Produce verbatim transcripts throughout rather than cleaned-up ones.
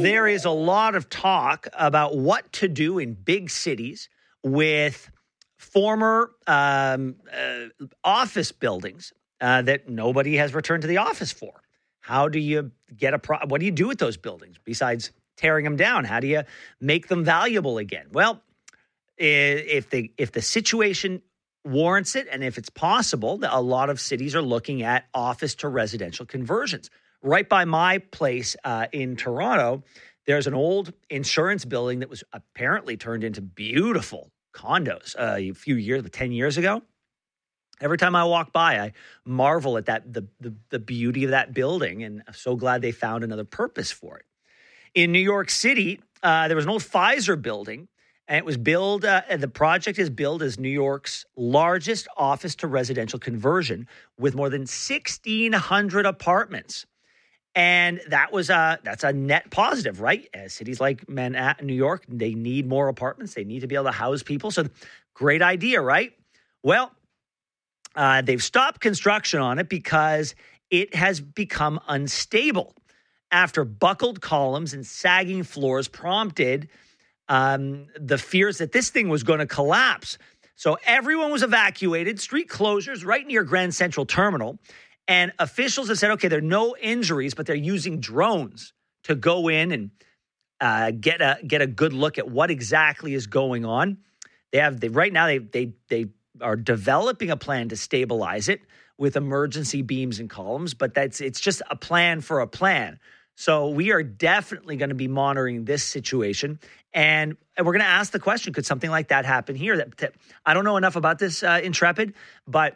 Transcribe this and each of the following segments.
there is a lot of talk about what to do in big cities with former um, uh, office buildings uh, that nobody has returned to the office for. How do you get a pro- what do you do with those buildings besides tearing them down? How do you make them valuable again? Well, if the if the situation warrants it, and if it's possible, a lot of cities are looking at office to residential conversions. Right by my place uh, in Toronto, there's an old insurance building that was apparently turned into beautiful condos uh, a few years, ten years ago. Every time I walk by, I marvel at that the, the the beauty of that building, and I'm so glad they found another purpose for it. In New York City, uh, there was an old Pfizer building, and it was billed. Uh, and the project is billed as New York's largest office to residential conversion, with more than sixteen hundred apartments. And that was a that's a net positive, right? As cities like Manhattan, New York, they need more apartments. They need to be able to house people. So, great idea, right? Well, uh, they've stopped construction on it because it has become unstable after buckled columns and sagging floors prompted um, the fears that this thing was going to collapse. So everyone was evacuated. Street closures right near Grand Central Terminal. And officials have said, okay, there are no injuries, but they're using drones to go in and uh, get a get a good look at what exactly is going on. They have they right now they they they are developing a plan to stabilize it with emergency beams and columns, but that's it's just a plan for a plan. So we are definitely going to be monitoring this situation, and we're going to ask the question: could something like that happen here? That, that I don't know enough about this uh, Intrepid, but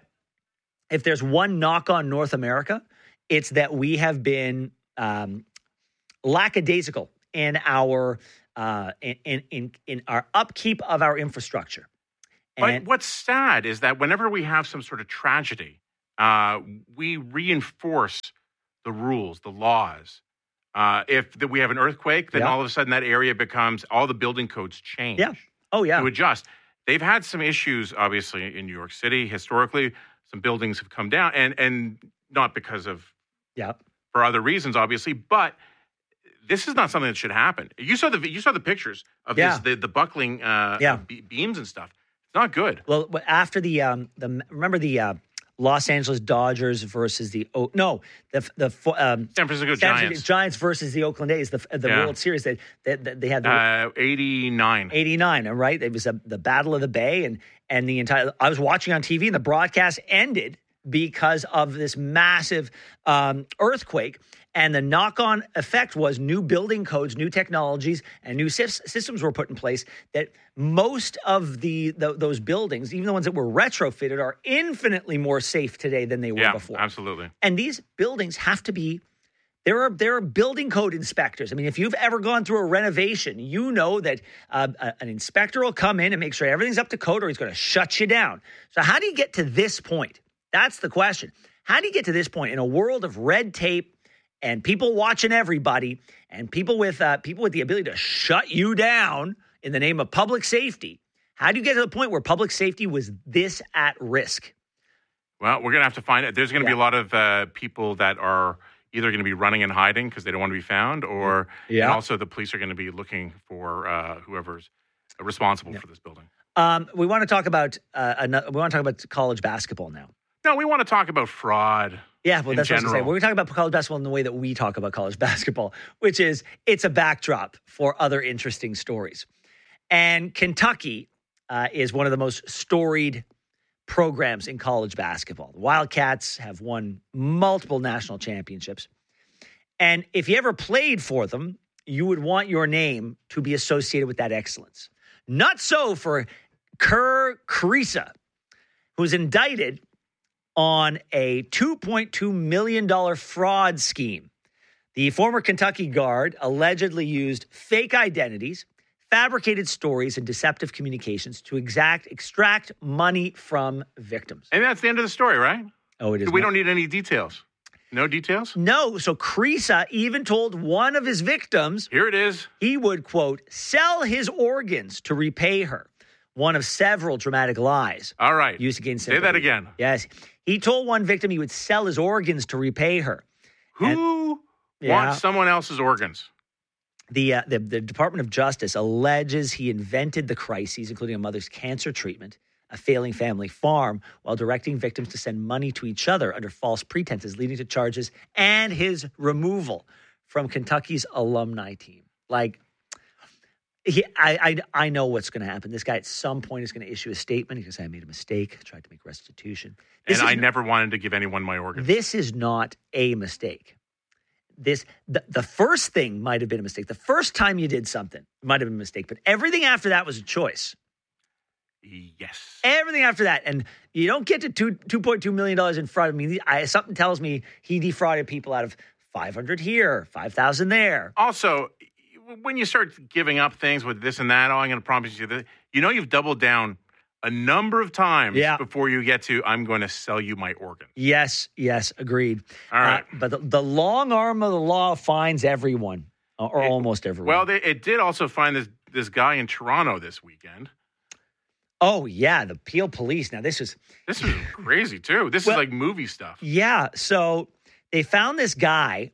if there's one knock on North America, it's that we have been um, lackadaisical in our uh, in, in in our upkeep of our infrastructure. And but what's sad is that whenever we have some sort of tragedy, uh, we reinforce the rules, the laws. Uh, if the, we have an earthquake, then yeah. all of a sudden that area becomes all the building codes change. Yeah. Oh yeah. To adjust. They've had some issues, obviously, in New York City historically. Some buildings have come down, and and not because of, yeah, for other reasons, obviously. But this is not something that should happen. You saw the you saw the pictures of yeah. this, the the buckling uh, yeah. be- beams and stuff. It's not good. Well, after the um the remember the uh, Los Angeles Dodgers versus the oh no the the um, San Francisco San Giants Giants versus the Oakland A's the the yeah. World Series that they, they, they had the, uh, eighty-nine eighty-nine right. It was a, the Battle of the Bay and. And the entire, I was watching on T V and the broadcast ended because of this massive um, earthquake. And the knock-on effect was new building codes, new technologies, and new sy- systems were put in place that most of the, the those buildings, even the ones that were retrofitted, are infinitely more safe today than they were yeah, before. Absolutely. And these buildings have to be There are there are building code inspectors. I mean, if you've ever gone through a renovation, you know that uh, an inspector will come in and make sure everything's up to code or he's going to shut you down. So how do you get to this point? That's the question. How do you get to this point in a world of red tape and people watching everybody and people with uh, people with the ability to shut you down in the name of public safety? How do you get to the point where public safety was this at risk? Well, we're going to have to find it. There's going to yeah. be a lot of uh, people that are either going to be running and hiding because they don't want to be found, or yeah. and also the police are going to be looking for uh, whoever's responsible yeah. for this building. Um, we want to talk about uh, another, we want to talk about college basketball now. No, we want to talk about fraud. Yeah, well, that's general. what I was going to say. We're going to talk about college basketball in the way that we talk about college basketball, which is it's a backdrop for other interesting stories. And Kentucky uh, is one of the most storied programs in college basketball. The Wildcats have won multiple national championships. And if you ever played for them, you would want your name to be associated with that excellence. Not so for Kerr Kriisa, who's indicted on a two point two million dollars fraud scheme. The former Kentucky guard allegedly used fake identities, fabricated stories, and deceptive communications to exact, extract money from victims. And that's the end of the story, right? Oh, it is. We not. don't need any details. No details? No. So Kriisa even told one of his victims, here it is, he would, quote, sell his organs to repay her. One of several dramatic lies. All right. Used to gain sympathy. Say that again. Yes. He told one victim he would sell his organs to repay her. Who and, wants yeah. someone else's organs? The, uh, the the Department of Justice alleges he invented the crises, including a mother's cancer treatment, a failing family farm, while directing victims to send money to each other under false pretenses, leading to charges and his removal from Kentucky's alumni team. Like, he, I, I, I know what's going to happen. This guy at some point is going to issue a statement. He's going to say, I made a mistake, tried to make restitution. This and I not, never wanted to give anyone my organs. This is not a mistake. This the, the first thing might have been a mistake. The first time you did something might have been a mistake, but everything after that was a choice. Yes. Everything after that. And you don't get to two, $2.2 million in fraud. I mean, I, something tells me he defrauded people out of five hundred here, five thousand there. Also, when you start giving up things with this and that, oh, I'm going to promise you that, you know, you've doubled down a number of times yeah. before you get to, I'm going to sell you my organs. Yes, yes, agreed. All right. Uh, but the, the long arm of the law finds everyone, or it, almost everyone. Well, they, it did also find this this guy in Toronto this weekend. Oh, yeah, the Peel Police. Now, this is... This is crazy, too. This well, is like movie stuff. Yeah, so they found this guy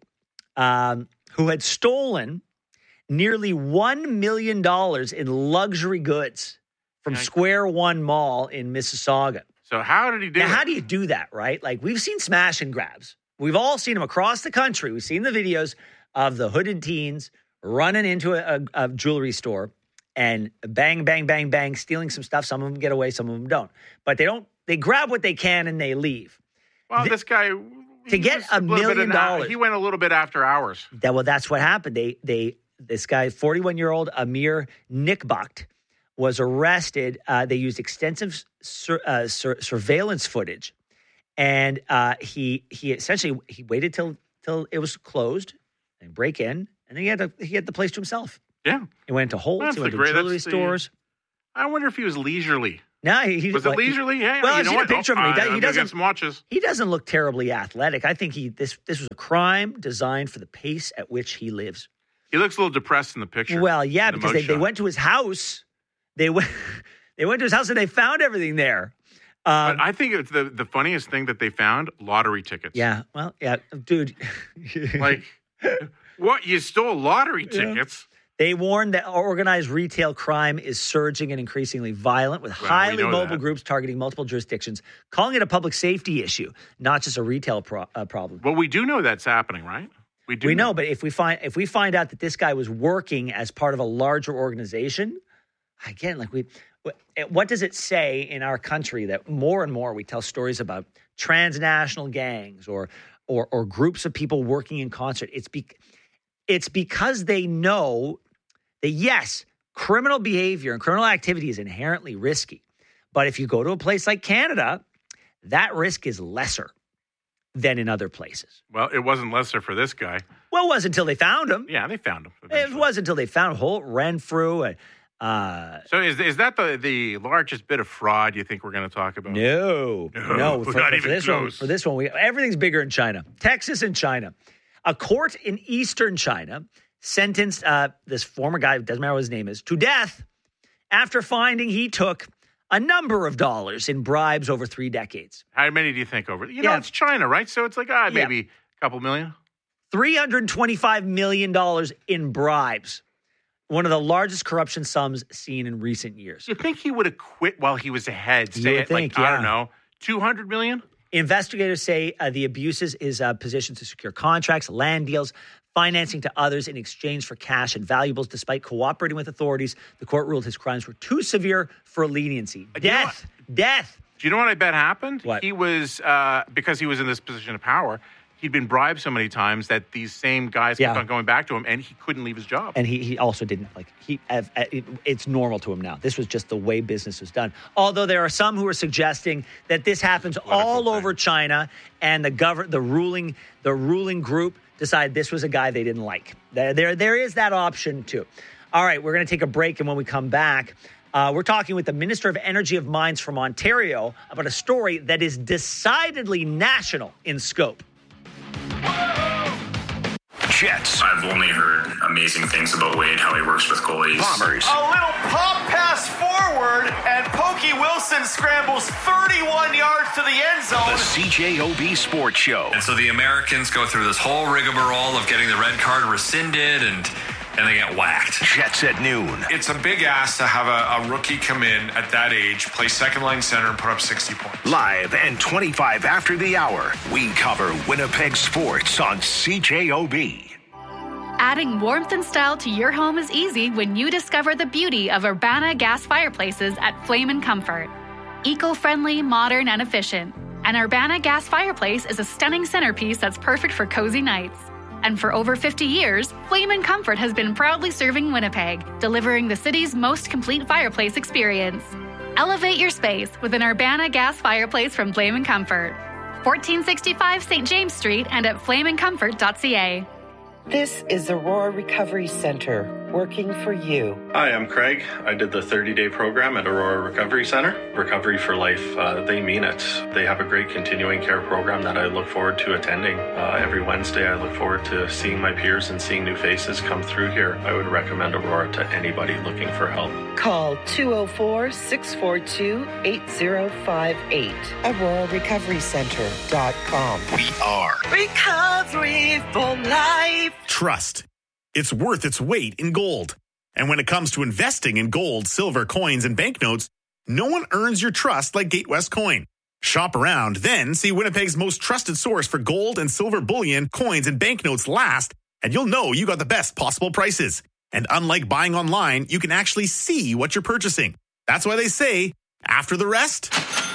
um, who had stolen nearly one million dollars in luxury goods from okay. Square One Mall in Mississauga. So how did he do now, that? How do you do that, right? Like, we've seen smash and grabs. We've all seen them across the country. We've seen the videos of the hooded teens running into a, a, a jewelry store and bang, bang, bang, bang, stealing some stuff. Some of them get away, some of them don't. But they don't, they grab what they can and they leave. Well, the, this guy... To get a million dollars. He went a little bit after hours. That, well, that's what happened. They, they, this guy, forty-one-year-old Amir Nikbakht, was arrested. Uh, they used extensive sur, uh, sur, surveillance footage, and uh, he he essentially he waited till till it was closed and break in, and then he had to, he had the place to himself. Yeah, he went to Holt's, he went to great, jewelry stores. The, I wonder if he was leisurely. No, he, he was it leisurely. Yeah, well, you I've know seen what? a picture oh, of him. He, uh, he doesn't get some watches. He doesn't look terribly athletic. I think he this this was a crime designed for the pace at which he lives. He looks a little depressed in the picture. Well, yeah, the because they, they went to his house. They went, they went to his house and they found everything there. Um, but I think it's the, the funniest thing that they found, lottery tickets. Yeah, well, yeah, dude. Like, what? You stole lottery tickets? Yeah. They warned that organized retail crime is surging and increasingly violent, with well, highly mobile that. groups targeting multiple jurisdictions, calling it a public safety issue, not just a retail pro- uh, problem. Well, we do know that's happening, right? We do. We know, know, but if we find if we find out that this guy was working as part of a larger organization, again, like we, what does it say in our country that more and more we tell stories about transnational gangs or or, or groups of people working in concert? It's be, it's because they know that, yes, criminal behavior and criminal activity is inherently risky, but if you go to a place like Canada, that risk is lesser than in other places. Well, it wasn't lesser for this guy. Well, it was until they found him. Yeah, they found him. Eventually. It was until they found Holt, Renfrew. Uh, so is is that the, the largest bit of fraud you think we're going to talk about? No. No, no for, not for even this close. One, for this one, we, everything's bigger in China. Texas and China. A court in eastern China sentenced uh, this former guy, doesn't matter what his name is, to death after finding he took a number of dollars in bribes over three decades. How many do you think over? You yeah. know, it's China, right? So it's like, ah, maybe yeah. a couple million. three hundred twenty-five million dollars in bribes. One of the largest corruption sums seen in recent years. You think he would have quit while he was ahead? Say it think, like, yeah. I don't know, two hundred million dollars? Investigators say uh, the abuses is uh, positioned to secure contracts, land deals, financing to others in exchange for cash and valuables. Despite cooperating with authorities, the court ruled his crimes were too severe for leniency. Uh, Death. You know Death. Do you know what I bet happened? What? He was, uh, because he was in this position of power, he'd been bribed so many times that these same guys kept Yeah. on going back to him, and he couldn't leave his job. And he he also didn't, like, he. Uh, it, it's normal to him now. This was just the way business was done. Although there are some who are suggesting that this happens all thing. over China, and the govern the ruling the ruling group decided this was a guy they didn't like. There there, there is that option too. All right, we're going to take a break, and when we come back, Uh, we're talking with the Minister of Energy of Mines from Ontario about a story that is decidedly national in scope. Jets. I've only heard amazing things about Wade, how he works with goalies. Bombers. A little pop pass forward, and Pokey Wilson scrambles thirty-one yards to the end zone. The C J O B Sports Show. And so the Americans go through this whole rigmarole of getting the red card rescinded, and and they get whacked. Jets at noon. It's a big ask to have a, a rookie come in at that age, play second line center, and put up sixty points. Live and twenty-five after the hour, we cover Winnipeg sports on C J O B. Adding warmth and style to your home is easy when you discover the beauty of Urbana gas fireplaces at Flame and Comfort. Eco-friendly, modern, and efficient. An Urbana gas fireplace is a stunning centerpiece that's perfect for cozy nights. And for over fifty years, Flame and Comfort has been proudly serving Winnipeg, delivering the city's most complete fireplace experience. Elevate your space with an Urbana gas fireplace from Flame and Comfort. fourteen sixty-five Saint James Street and at flame and comfort dot c a. This is Aurora Recovery Center, working for you. Hi, I'm Craig. I did the thirty-day program at Aurora Recovery Center. Recovery for life, uh, they mean it. They have a great continuing care program that I look forward to attending. Uh, every Wednesday, I look forward to seeing my peers and seeing new faces come through here. I would recommend Aurora to anybody looking for help. Call two oh four, six four two, eight oh five eight. aurora recovery center dot com. We are Recovery for life. Trust. It's worth its weight in gold. And when it comes to investing in gold, silver, coins, and banknotes, no one earns your trust like Gatewest Coin. Shop around, then see Winnipeg's most trusted source for gold and silver bullion, coins, and banknotes last, and you'll know you got the best possible prices. And unlike buying online, you can actually see what you're purchasing. That's why they say, after the rest,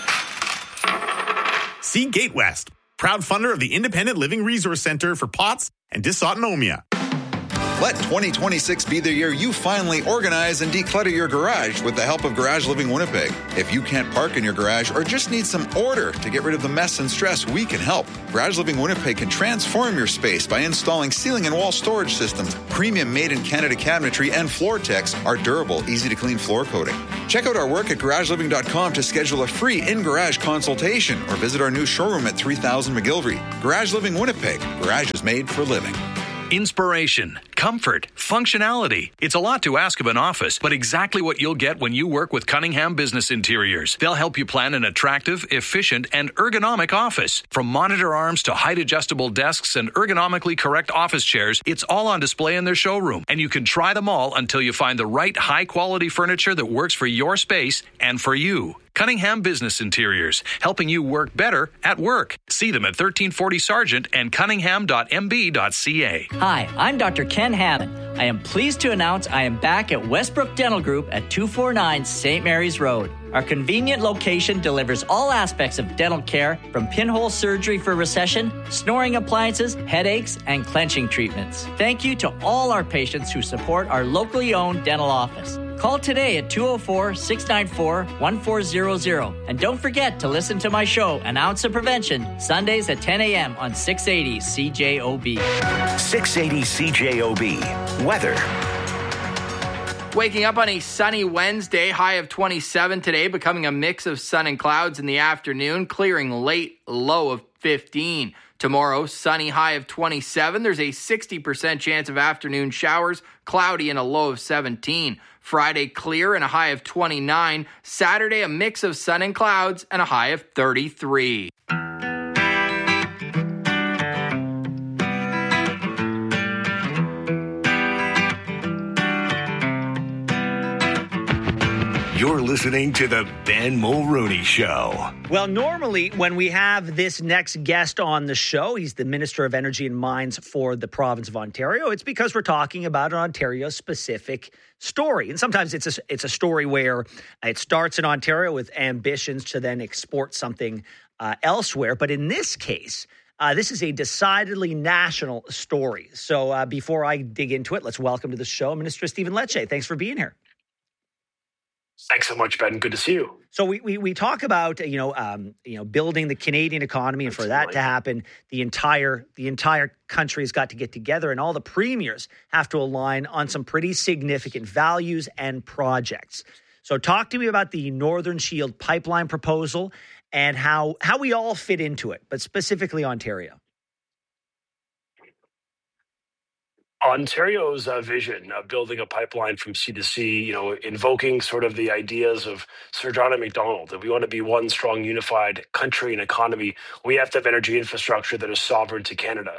see Gatewest, proud funder of the Independent Living Resource Center for P O T S and dysautonomia. Let twenty twenty-six be the year you finally organize and declutter your garage with the help of Garage Living Winnipeg. If you can't park in your garage or just need some order to get rid of the mess and stress, we can help. Garage Living Winnipeg can transform your space by installing ceiling and wall storage systems, premium made-in-Canada cabinetry, and floor techs, our durable, easy-to-clean floor coating. Check out our work at garage living dot com to schedule a free in-garage consultation or visit our new showroom at three thousand McGilvery. Garage Living Winnipeg. Garage is made for living. Inspiration, comfort, functionality. It's a lot to ask of an office, but exactly what you'll get when you work with Cunningham Business Interiors. They'll help you plan an attractive, efficient, and ergonomic office. From monitor arms to height-adjustable desks and ergonomically correct office chairs, it's all on display in their showroom, and you can try them all until you find the right high-quality furniture that works for your space and for you. Cunningham Business Interiors, helping you work better at work. See them at thirteen forty Sargent and cunningham dot m b dot c a. Hi, I'm Doctor Ken Hammond. I am pleased to announce I am back at Westbrook Dental Group at two forty-nine Saint Mary's Road. Our convenient location delivers all aspects of dental care, from pinhole surgery for recession, snoring appliances, headaches, and clenching treatments. Thank you to all our patients who support our locally owned dental office. Call today at two oh four, six nine four, one four zero zero. And don't forget to listen to my show, An Ounce of Prevention, Sundays at ten a.m. on six eighty C J O B. six eighty C J O B. Weather. Waking up on a sunny Wednesday, high of twenty-seven today, becoming a mix of sun and clouds in the afternoon, clearing late, low of fifteen. Tomorrow, sunny, high of twenty-seven. There's a sixty percent chance of afternoon showers, cloudy and a low of seventeen. Friday, clear and a high of twenty-nine. Saturday, a mix of sun and clouds and a high of thirty-three. You're listening to the Ben Mulrooney Show. Well, normally when we have this next guest on the show, he's the Minister of Energy and Mines for the province of Ontario. It's because we're talking about an Ontario-specific story. And sometimes it's a, it's a story where it starts in Ontario with ambitions to then export something uh, elsewhere. But in this case, uh, this is a decidedly national story. So uh, before I dig into it, let's welcome to the show Minister Stephen Lecce. Thanks for being here. Thanks so much, Ben. Good to see you. So we we, we talk about you know um, you know building the Canadian economy, and for Absolutely. that to happen, the entire the entire country has got to get together, and all the premiers have to align on some pretty significant values and projects. So talk to me about the Northern Shield pipeline proposal and how how we all fit into it, but specifically Ontario. Ontario's uh, vision of building a pipeline from sea to sea, you know, invoking sort of the ideas of Sir John A. Macdonald, that we want to be one strong, unified country and economy. We have to have energy infrastructure that is sovereign to Canada.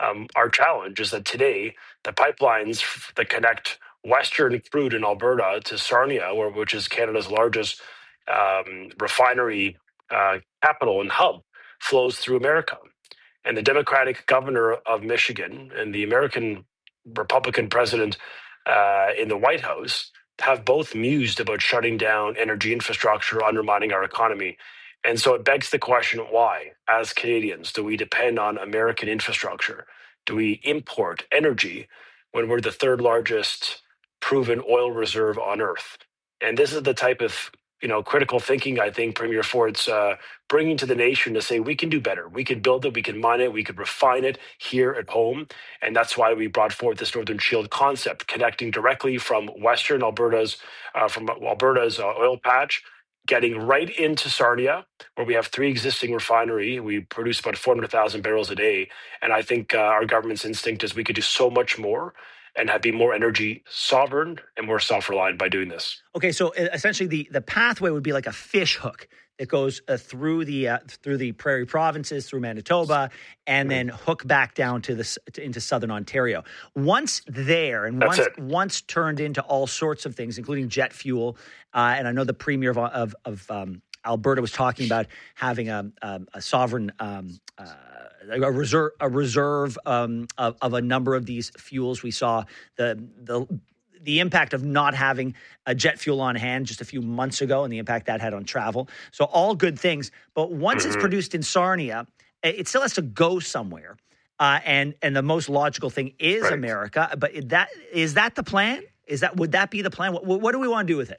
Um, our challenge is that today, the pipelines that connect Western crude in Alberta to Sarnia, where, which is Canada's largest um, refinery uh, capital and hub, flows through America. And the Democratic governor of Michigan and the American Republican president uh, in the White House have both mused about shutting down energy infrastructure, undermining our economy. And so it begs the question, why, as Canadians, do we depend on American infrastructure? Do we import energy when we're the third largest proven oil reserve on Earth? And this is the type of you know critical thinking I think Premier Ford's uh, bringing to the nation to say we can do better. We can build it, we can mine it, we could refine it here at home. And that's why we brought forth this Northern Shield concept, connecting directly from Western Alberta's, uh, from Alberta's uh, oil patch, getting right into Sarnia, where we have three existing refinery. We produce about four hundred thousand barrels a day. And I think uh, our government's instinct is we could do so much more and have be more energy sovereign and more self-reliant by doing this. Okay, so essentially the, the pathway would be like a fish hook that goes uh, through the uh, through the prairie provinces, through Manitoba, and then hook back down to the to, into southern Ontario. Once there, and That's once it. once turned into all sorts of things, including jet fuel, uh, and I know the premier of of, of um, Alberta was talking about having a a, a sovereign. Um, uh, A reserve, a reserve um, of, of a number of these fuels. We saw the the the impact of not having a jet fuel on hand just a few months ago, and the impact that had on travel. So all good things. But once mm-hmm. it's produced in Sarnia, it still has to go somewhere. Uh, and and the most logical thing is right. America. But that is that the plan? Is that would that be the plan? What, what do we want to do with it?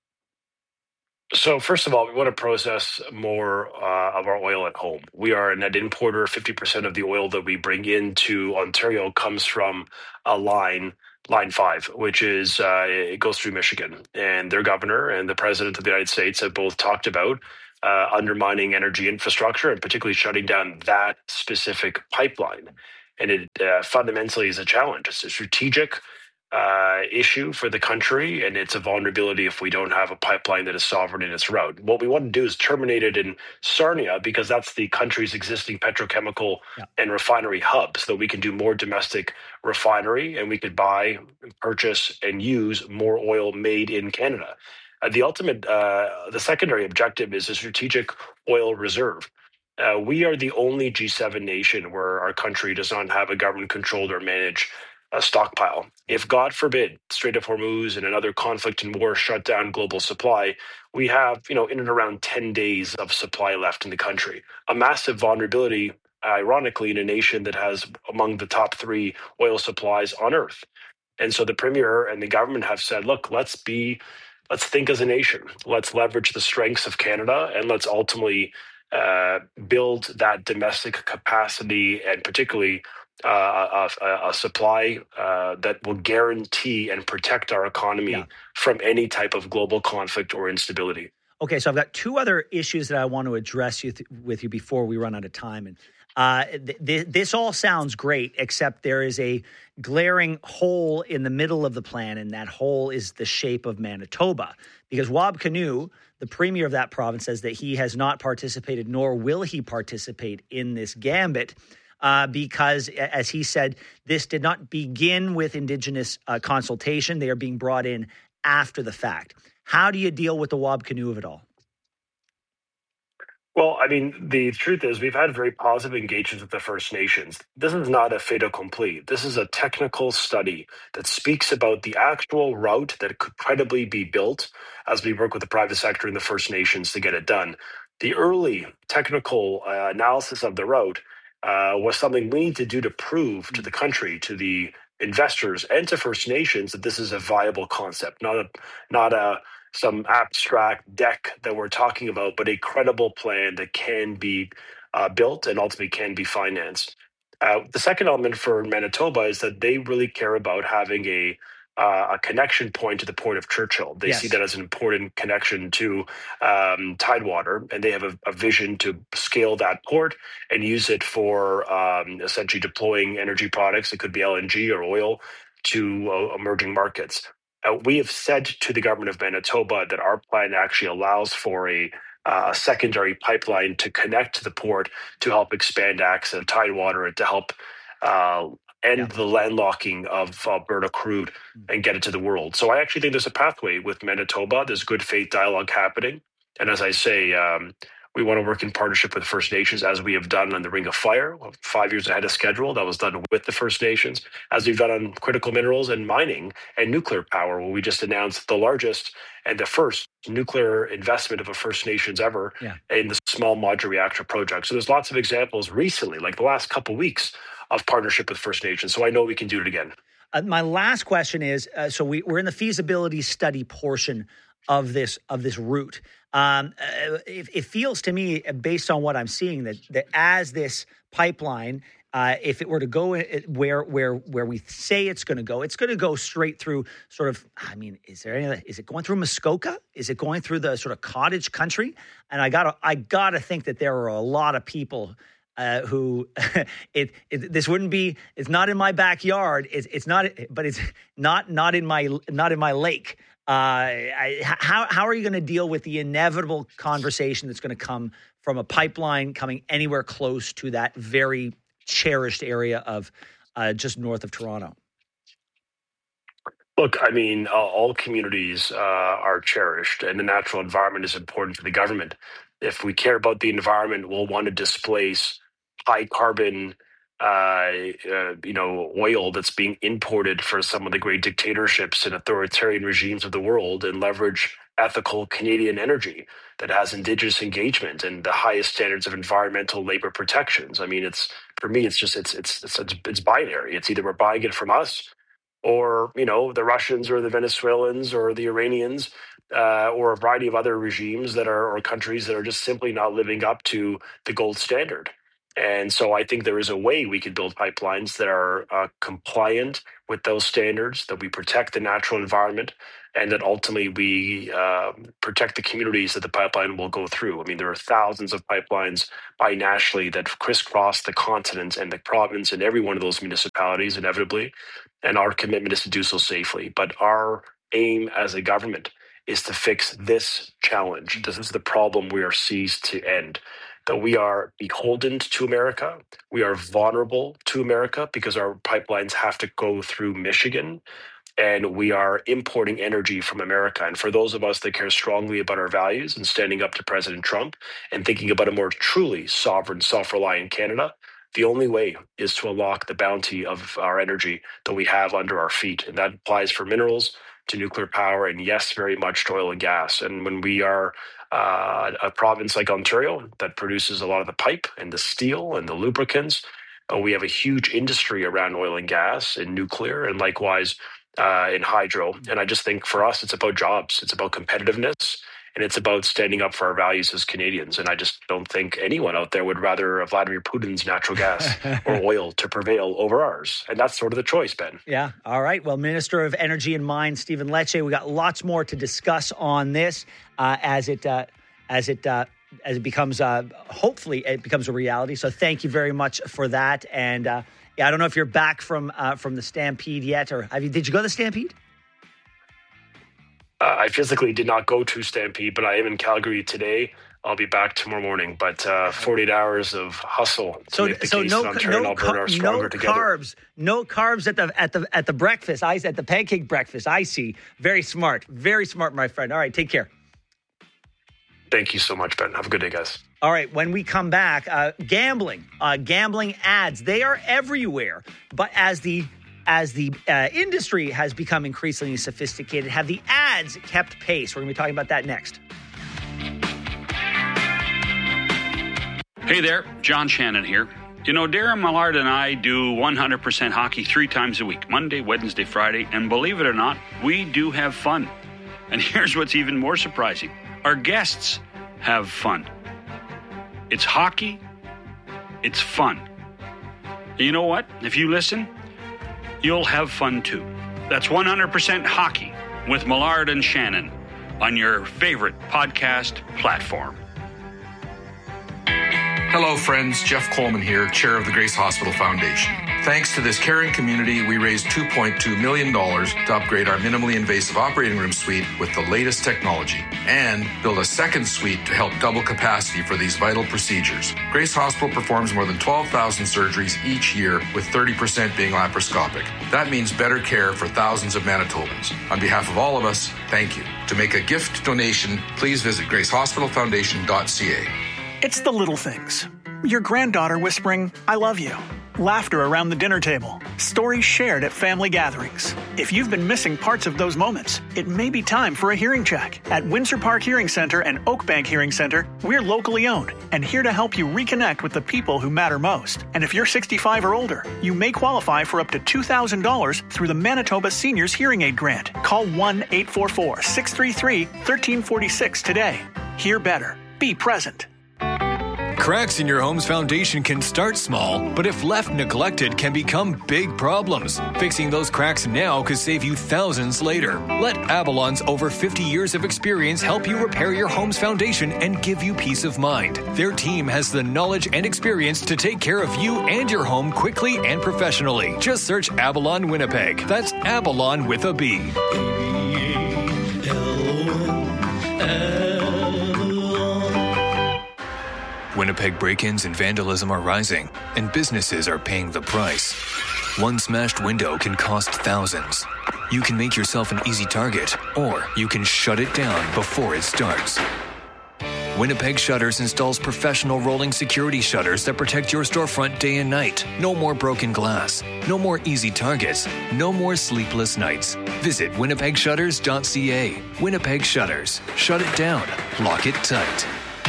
So first of all, we want to process more uh, of our oil at home. We are a net importer. fifty percent of the oil that we bring into Ontario comes from a line, Line five, which is, uh, it goes through Michigan. And their governor and the president of the United States have both talked about uh, undermining energy infrastructure and particularly shutting down that specific pipeline. And it uh, fundamentally is a challenge. It's a strategic Uh, issue for the country, and it's a vulnerability if we don't have a pipeline that is sovereign in its route. What we want to do is terminate it in Sarnia because that's the country's existing petrochemical yeah. and refinery hub, so that we can do more domestic refinery and we could buy, purchase, and use more oil made in Canada. Uh, the ultimate, uh, the secondary objective is a strategic oil reserve. Uh, we are the only G seven nation where our country does not have a government-controlled or managed a stockpile. If, God forbid, Strait of Hormuz and another conflict and war shut down global supply, we have, you know, in and around ten days of supply left in the country. A massive vulnerability, ironically, in a nation that has among the top three oil supplies on Earth. And so the Premier and the government have said, look, let's be, let's think as a nation. Let's leverage the strengths of Canada, and let's ultimately uh, build that domestic capacity, and particularly Uh, a, a supply uh, that will guarantee and protect our economy yeah. from any type of global conflict or instability. Okay, so I've got two other issues that I want to address you th- with you before we run out of time. And uh, th- th- this all sounds great, except there is a glaring hole in the middle of the plan, and that hole is the shape of Manitoba. Because Wab Kinew, the premier of that province, says that he has not participated, nor will he participate in this gambit. Uh, because, as he said, this did not begin with Indigenous uh, consultation. They are being brought in after the fact. How do you deal with the Wab Kinew of it all? Well, I mean, the truth is we've had very positive engagements with the First Nations. This is not a fait accompli. This is a technical study that speaks about the actual route that could credibly be built as we work with the private sector and the First Nations to get it done. The early technical uh, analysis of the route Uh, was something we need to do to prove to the country, to the investors, and to First Nations that this is a viable concept, not a not a some abstract deck that we're talking about, but a credible plan that can be uh, built and ultimately can be financed. Uh, the second element for Manitoba is that they really care about having a Uh, a connection point to the Port of Churchill. They yes. see that as an important connection to um, Tidewater, and they have a, a vision to scale that port and use it for um, essentially deploying energy products. It could be L N G or oil to uh, emerging markets. Uh, we have said to the government of Manitoba that our plan actually allows for a uh, secondary pipeline to connect to the port to help expand access to Tidewater and to help uh, end yeah. the landlocking of Alberta crude and get it to the world. So I actually think there's a pathway with Manitoba. There's good faith dialogue happening. And as I say, um, we want to work in partnership with First Nations, as we have done on the Ring of Fire, five years ahead of schedule. That was done with the First Nations, as we've done on critical minerals and mining and nuclear power, where we just announced the largest and the first nuclear investment of a First Nations ever yeah. in the small modular reactor project. So there's lots of examples recently, like the last couple of weeks, of partnership with First Nations. So I know we can do it again. Uh, my last question is, uh, so we, we're in the feasibility study portion of this of this route. Um, uh, it, it feels to me, based on what I'm seeing, that, that as this pipeline, uh, if it were to go where where where we say it's going to go, it's going to go straight through sort of, I mean, is there any, is it going through Muskoka? Is it going through the sort of cottage country? And I gotta I gotta think that there are a lot of people uh, who it, it this wouldn't be. It's not in my backyard. It's it's not, but it's not not in my not in my lake. Uh, I, how how are you going to deal with the inevitable conversation that's going to come from a pipeline coming anywhere close to that very cherished area of uh, just north of Toronto? Look, I mean, uh, all communities uh, are cherished, and the natural environment is important to the government. If we care about the environment, we'll want to displace high carbon Uh, uh, you know, oil that's being imported for some of the great dictatorships and authoritarian regimes of the world, and leverage ethical Canadian energy that has Indigenous engagement and the highest standards of environmental labor protections. I mean, it's for me, it's just it's it's it's it's binary. It's either we're buying it from us, or you know, the Russians or the Venezuelans or the Iranians, uh, or a variety of other regimes that are or countries that are just simply not living up to the gold standard. And so I think there is a way we can build pipelines that are uh, compliant with those standards, that we protect the natural environment, and that ultimately we uh, protect the communities that the pipeline will go through. I mean, there are thousands of pipelines binationally that crisscross the continent and the province and every one of those municipalities inevitably, and our commitment is to do so safely. But our aim as a government is to fix this challenge. This is the problem we are seized to end. That we are beholden to America. We are vulnerable to America because our pipelines have to go through Michigan, and we are importing energy from America. And for those of us that care strongly about our values and standing up to President Trump and thinking about a more truly sovereign, self-reliant Canada, the only way is to unlock the bounty of our energy that we have under our feet. And that applies for minerals, to nuclear power, and yes, very much to oil and gas. And when we are uh, a province like Ontario that produces a lot of the pipe and the steel and the lubricants, uh, we have a huge industry around oil and gas and nuclear, and likewise uh, in hydro. And I just think for us, it's about jobs. It's about competitiveness. And it's about standing up for our values as Canadians. And I just don't think anyone out there would rather Vladimir Putin's natural gas or oil to prevail over ours. And that's sort of the choice, Ben. Yeah. All right. Well, Minister of Energy and Mines, Stephen Lecce, we got lots more to discuss on this uh, as it uh, as it uh, as it becomes uh, hopefully it becomes a reality. So thank you very much for that. And uh, yeah, I don't know if you're back from uh, from the Stampede yet, or have you? Did you go to the Stampede? Uh, I physically did not go to Stampede, but I am in Calgary today. I'll be back tomorrow morning. But uh, forty-eight hours of hustle to so, make the so case no, that Ontario no, and Alberta are stronger no together. Carbs, no carbs at the at the at the breakfast. I at the pancake breakfast. I see. Very smart. Very smart, my friend. All right, take care. Thank you so much, Ben. Have a good day, guys. All right, when we come back, uh, gambling, uh, gambling ads, they are everywhere. But as the As the uh, industry has become increasingly sophisticated, have the ads kept pace? We're going to be talking about that next. Hey there, John Shannon here. You know, Darren Millard and I do one hundred percent hockey three times a week, Monday, Wednesday, Friday, and believe it or not, we do have fun. And here's what's even more surprising. Our guests have fun. It's hockey. It's fun. You know what? If you listen, you'll have fun too. That's one hundred percent Hockey with Millard and Shannon on your favorite podcast platform. Hello, friends. Jeff Coleman here, chair of the Grace Hospital Foundation. Thanks to this caring community, we raised two point two million dollars to upgrade our minimally invasive operating room suite with the latest technology and build a second suite to help double capacity for these vital procedures. Grace Hospital performs more than twelve thousand surgeries each year, with thirty percent being laparoscopic. That means better care for thousands of Manitobans. On behalf of all of us, thank you. To make a gift donation, please visit grace hospital foundation dot c a. It's the little things. Your granddaughter whispering, "I love you." Laughter around the dinner table. Stories shared at family gatherings. If you've been missing parts of those moments, it may be time for a hearing check. At Windsor Park Hearing Center and Oak Bank Hearing Center, we're locally owned and here to help you reconnect with the people who matter most. And if you're sixty-five or older, you may qualify for up to two thousand dollars through the Manitoba Seniors Hearing Aid Grant. Call one eight four four, six three three, one three four six today. Hear better. Be present. Cracks in your home's foundation can start small, but if left neglected can become big problems. Fixing those cracks now could save you thousands later. Let Avalon's over fifty years of experience help you repair your home's foundation and give you peace of mind. Their team has the knowledge and experience to take care of you and your home quickly and professionally. Just search Avalon Winnipeg. That's Avalon with a B. Winnipeg break-ins and vandalism are rising, and businesses are paying the price. One smashed window can cost thousands. You can make yourself an easy target, or you can shut it down before it starts. Winnipeg Shutters installs professional rolling security shutters that protect your storefront day and night. No more broken glass. No more easy targets. No more sleepless nights. Visit winnipeg shutters dot c a. Winnipeg Shutters. Shut it down. Lock it tight.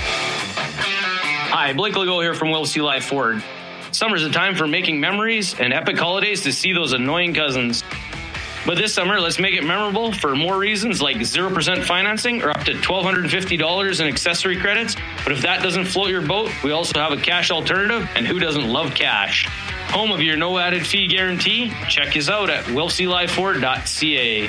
Hi, Blake Legault here from Will C. Life Ford. Summer's a time for making memories and epic holidays to see those annoying cousins. But this summer, let's make it memorable for more reasons like zero percent financing or up to one thousand two hundred fifty dollars in accessory credits. But if that doesn't float your boat, we also have a cash alternative, and who doesn't love cash? Home of your no added fee guarantee? Check us out at will c life ford dot c a.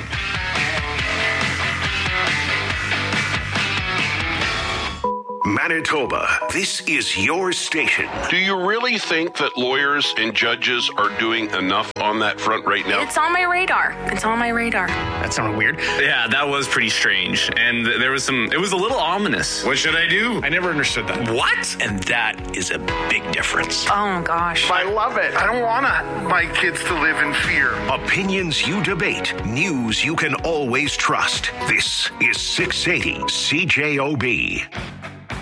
Manitoba, this is your station. Do you really think that lawyers and judges are doing enough on that front right now? It's on my radar. It's on my radar. That sounded weird. Yeah, that was pretty strange. And there was some, it was a little ominous. What should I do? I never understood that. What? And that is a big difference. Oh, gosh. I love it. I don't want my kids to live in fear. Opinions you debate. News you can always trust. This is six eighty C J O B.